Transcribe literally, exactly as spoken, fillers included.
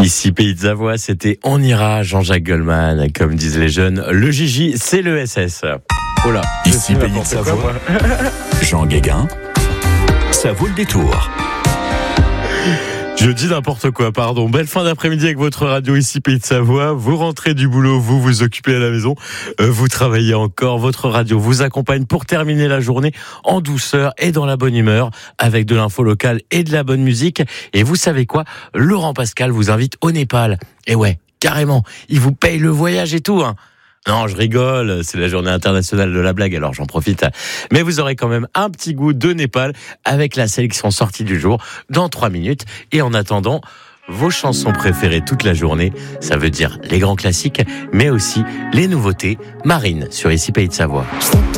Ici Pays de Savoie, c'était On ira, Jean-Jacques Goldman, comme disent les jeunes. Le Gigi, c'est le S S. Oh là, ici Pays de Savoie, Jean Guéguin, ça vaut le détour. Je dis n'importe quoi, pardon. Belle fin d'après-midi avec votre radio ici Pays de Savoie. Vous rentrez du boulot, vous vous occupez à la maison, euh, vous travaillez encore. Votre radio vous accompagne pour terminer la journée en douceur et dans la bonne humeur, avec de l'info locale et de la bonne musique. Et vous savez quoi ? Laurent Pascal vous invite au Népal. Et ouais, carrément, il vous paye le voyage et tout, hein. Non, je rigole, c'est la journée internationale de la blague, alors j'en profite. Mais vous aurez quand même un petit goût de Népal avec la sélection sortie du jour dans trois minutes. Et en attendant, vos chansons préférées toute la journée, ça veut dire les grands classiques, mais aussi les nouveautés. Marine, sur Ici Pays de Savoie.